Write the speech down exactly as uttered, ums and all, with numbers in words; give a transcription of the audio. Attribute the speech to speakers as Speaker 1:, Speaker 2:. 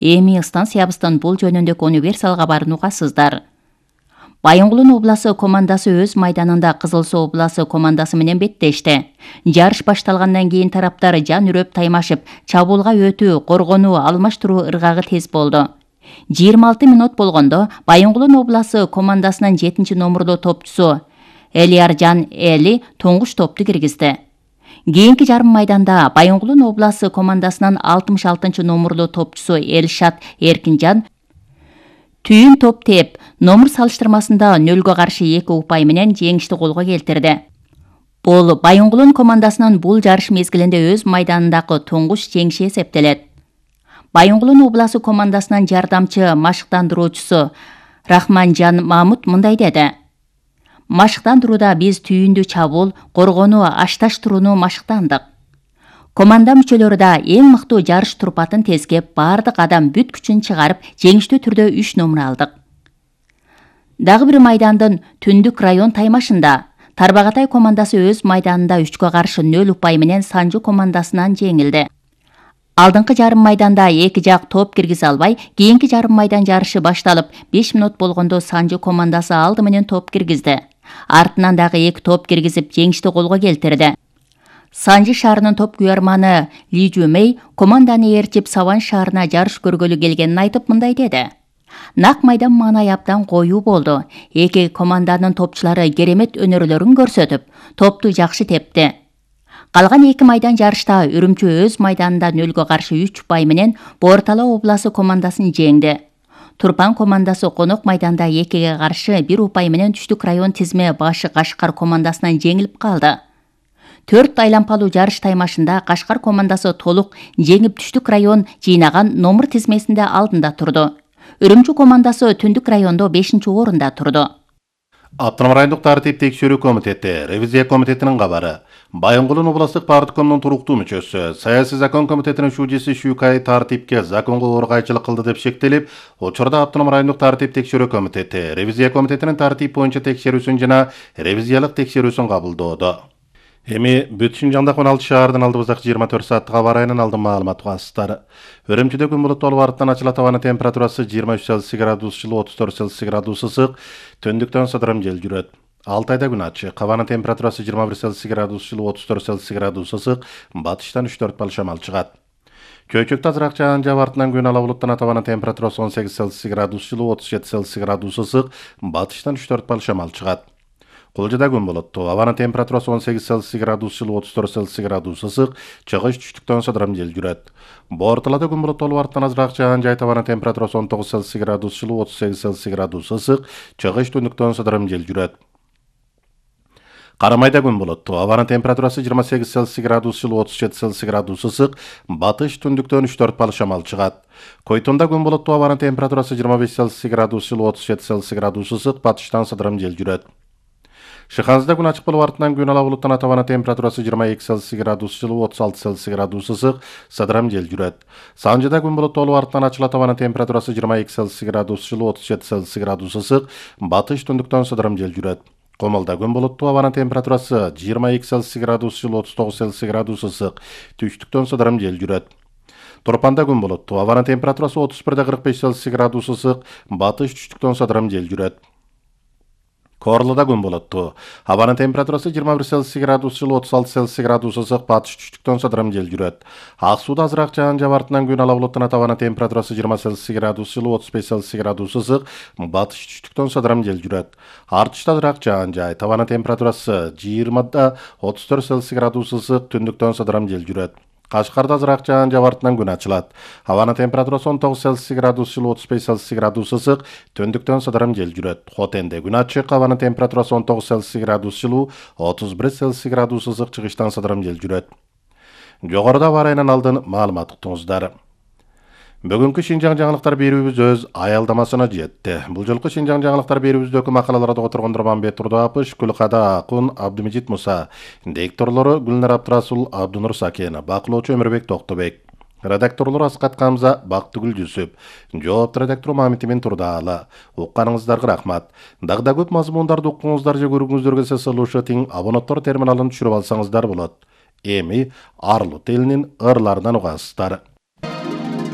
Speaker 1: Эми станциябыздын бул жөнүндөгү универсал кабарын угасыздар. Байонгулун обласы командасы өз майданында Кызыл Суу обласы командасы менен беттешти. Жарыш башталгандан кийин тараптар жан үрөп таймашып, чабуулга өтүү, коргонуу, алмаштыруу ыргагы тез болду. жыйырма алты минут болгондо Байонгулун обласы командасынын жетинчи номурлуу топчусу Элиаржан Эли тоңгуш топту киргизди. Кийинки жарым майданда Байонгулун обласы командасынын алтымыш алтынчы номурлуу топчусу Элшат Эркинжан түйүн топ теп, номур салыштырмасында нөлгө каршы эки упай менен жеңишти колго келтирди. Бул Байонгулун командасынын бул жарыш мезгилинде өз майданындагы тоңгуш жеңиши эсептелет. Байонгулун обласы командасынын жардамчы машыктандыруучусу Рахманжан Мамут мындай деди. Машыктандырууда биз түйүндү чабуул, коргонуу, ашташтырууну машыктандык. Команда мүчөлөрү да эң мыктуу жарыш турпатын тезгеп, бардык адам бүт күчүн чыгарып, жеңиштүү түрдө үч номур алдык. Дагы бир майдандын түндүк район таймашында Тарбагатай командасы өз майданында үчкө каршы нөл упай менен Санжы командасынан жеңилди. Алдыңкы жарым майданда эки жак топ киргизе албай, кийинки жарым майдан жарышы башталып, беш минут болгондо Санжы командасы алды менен топ киргизди. Артынан дагы эки топ киргизип, жеңишти колго келтирди. Санжы шаарынын топ күйөрманы Ли Жумей команданы ээрчип Саван шаарына жарыш көргөлү келгенин айтып мындай деди. Нак майдан маанай абдан коюу болду. Эки команданын топчулары керемет өнөрлөрүн көрсөтүп, топту жакшы тепти. Калган эки майдан жарышта Үрүмчү өз майданында нөлгө каршы үч упай менен Боортала обласы командасын жеңди. Турпан командасы конок майданда экиге каршы бир упай менен Түштүк район тизме башы Кашкар командасынан жеңилип калды. Төрт айлампалуу жарыш таймашында Кашкар командасы толук жеңип Түштүк район жыйнаган номур тизмесинде алдында турду. Үрүмчү командасы Түндүк райондо бешинчи орунда турду.
Speaker 2: Автономдук райондук тартип текшерүү комитети, ревизия комитетинин кабары. Байонгулун областык парткомунун туруктуу мүчөсү, саясий закон комитетинин шужеси Шүкай тартипке законго ыргайчылык кылды деп шектелип, учурда автономдук райондук тартип текшерүү комитети, ревизия комитетинин тартип боюнча текшерүүсүн жана ревизиялык текшерүүсүн кабылдоодо. Эми бүт Шинжаңдагы он алты шаардын алдыбыздагы жыйырма төрт сааттык аба ырайынан алдын маалымат угасыздар. Үрүмчүдө күн булуттуу болуп арттан ачылат абанын температурасы жыйырма үч Цельсий градус жылуу, отуз төрт Цельсий градус ысык, түндүктөн сыдырым жел жүрөт. Алтайда күн ачык, абанын температурасы жыйырма бир Цельсий градус жылуу, отуз төрт Цельсий градус ысык, батыштан үч төрт бал шамал чыгат. Чөйчөктө азыраак жаан жаап артынан күн ала булуттан абанын температурасы он сегиз Цельсий градус жылуу, отуз жети Цельсий градус ысык, батыштан үч төрт бал шамал чыгат. Кулжада күн булуттуу, абанын температурасы он сегиз Цельсий градус жылуу, отуз төрт Цельсий градус ысык, чыгыш түштүктөн сыдырым жел жүрөт. Боорталада күн булуттуу болуп арттан азыраак жаан жайт, абанын температурасы он тогуз Цельсий градус жылуу, отуз сегиз Цельсий градус ысык, чыгыш түндүктөн сыдырым жел жүрөт. Карамайда күн булуттуу, абанын температурасы жыйырма сегиз Цельсий градус жылуу, отуз жети Цельсий градус ысык, батыш түндүктөн үч төрт бал шамал чыгат. Койтонда күн булуттуу, абанын температурасы жыйырма беш Цельсий градус жылуу, отуз жети Цельсий градус ысык, батыштан сыдырым жел жүрөт. Шыханзда күн ачык болуп артынан күн ала булуттан абанын температурасы жыйырма эки Цельсий градус жылуу, отуз алты Цельсий градус ысык, сыдырым жел жүрөт. Санжыда күн булуттуу болуп артынан ачылат абанын температурасы жыйырма эки Цельсий градус жылуу, отуз жети Цельсий градус ысык, батыш түндүктөн сыдырым жел жүрөт. Комолда күн булуттуу, абанын температурасы жыйырма эки Цельсий градус жылуу, отуз тогуз Цельсий градус ысык, түштүктөн сыдырым жел жүрөт. Турпанда күн булуттуу, абанын температурасы отуз бир кырк беш Цельсий градус ысык, батыш түштүктөн сыдырым жел жүрөт. Корлуда күн булуттуу, абанын температурасы жыйырма бир Цельсий градус жылуу, отуз алты Цельсий градус ысык, батыш түштүктөн сыдырым жел жүрөт. Ак сууда азыраак жаан жаап артынан күн ала булуттан абанын температурасы жыйырма Цельсий градус жылуу, отуз беш Цельсий градус ысык, батыш түштүктөн сыдырым жел жүрөт. Артышта азыраак жаан жайт, абанын температурасы жыйырмада отуз төрт Цельсий градус ысык, түндүктөн сыдырым жел жүрөт. Кашкарда азыраак жаан жаап артынан күн ачылат. Абанын температурасы он тогуз Цельсий градус жылуу, отуз беш Цельсий градус ысык, түндүктөн сыдырым жел жүрөт. Хотенде күн ачык, абанын температурасы он тогуз Цельсий градус жылуу, отуз бир Цельсий градус ысык, чыгыштан сыдырым жел жүрөт. Жогоруда аба ырайынан алдын маалымат уктуңуздар. Бүгүнкү Шинжаң жаңылыктар берүүбүз өз аялдамасына жетти. Бул жолку Шинжаң жаңылыктар берүүбүздөгү макалаларда отурган Нурманбет Турдуапыш, Күлкада Акун, Абдымежит Муса, дикторлору Гүлнар Абдрасул, Абдунур Сакен, бакылоочу Өмүрбек Токтобек, редакторлор Аскат Камза, Бактыгүл Жүсүп, жоопту редактор Мамитимин Турдаалы. Укканыңыздарга рахмат. Дагы көп мазмундарды укуңуздар же көрүүңүздөр келсе сылуушу тиң абонаттар терминалын түшүрүп алсаңыздар болот. Эми арлы телинин ырларынан угасыздар.